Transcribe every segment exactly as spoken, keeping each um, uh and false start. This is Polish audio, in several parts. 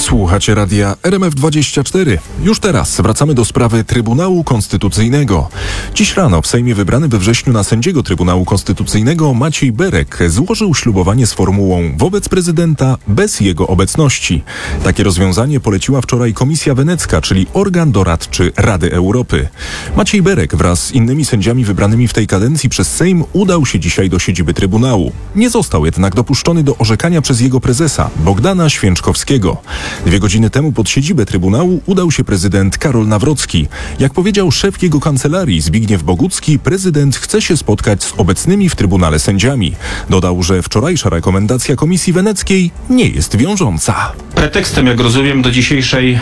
Słuchacie radia R M F dwadzieścia cztery. Już teraz wracamy do sprawy Trybunału Konstytucyjnego. Dziś rano w Sejmie wybrany we wrześniu na sędziego Trybunału Konstytucyjnego Maciej Berek złożył ślubowanie z formułą wobec prezydenta bez jego obecności. Takie rozwiązanie poleciła wczoraj Komisja Wenecka, czyli organ doradczy Rady Europy. Maciej Berek wraz z innymi sędziami wybranymi w tej kadencji przez Sejm udał się dzisiaj do siedziby Trybunału. Nie został jednak dopuszczony do orzekania przez jego prezesa, Bogdana Święczkowskiego. Dwie godziny temu pod siedzibę Trybunału udał się prezydent Karol Nawrocki. Jak powiedział szef jego kancelarii Zbigniew Bogucki, prezydent chce się spotkać z obecnymi w Trybunale sędziami. Dodał, że wczorajsza rekomendacja Komisji Weneckiej nie jest wiążąca. Pretekstem, jak rozumiem, do dzisiejszej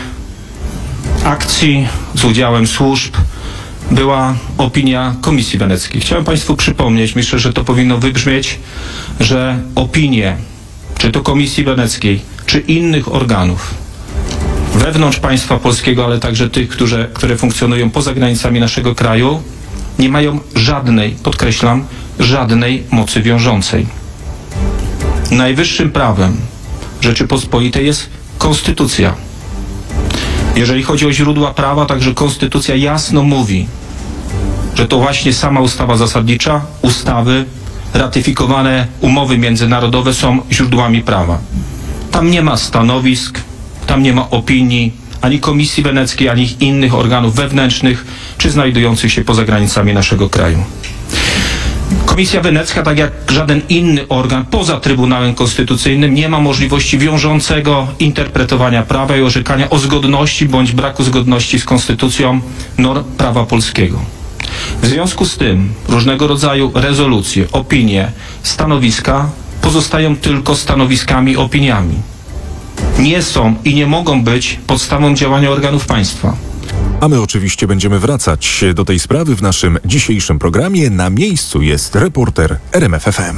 akcji z udziałem służb była opinia Komisji Weneckiej. Chciałem Państwu przypomnieć, myślę, że to powinno wybrzmieć, że opinie, czy to Komisji Weneckiej, czy innych organów wewnątrz państwa polskiego, ale także tych, które, które funkcjonują poza granicami naszego kraju, nie mają żadnej, podkreślam, żadnej mocy wiążącej. Najwyższym prawem Rzeczypospolitej jest konstytucja. Jeżeli chodzi o źródła prawa, także konstytucja jasno mówi, że to właśnie sama ustawa zasadnicza, ustawy, ratyfikowane umowy międzynarodowe są źródłami prawa. Tam nie ma stanowisk, tam nie ma opinii ani Komisji Weneckiej, ani innych organów wewnętrznych, czy znajdujących się poza granicami naszego kraju. Komisja Wenecka, tak jak żaden inny organ poza Trybunałem Konstytucyjnym, nie ma możliwości wiążącego interpretowania prawa i orzekania o zgodności bądź braku zgodności z konstytucją norm prawa polskiego. W związku z tym różnego rodzaju rezolucje, opinie, stanowiska pozostają tylko stanowiskami, opiniami. Nie są i nie mogą być podstawą działania organów państwa. A my oczywiście będziemy wracać do tej sprawy w naszym dzisiejszym programie. Na miejscu jest reporter R M F F M.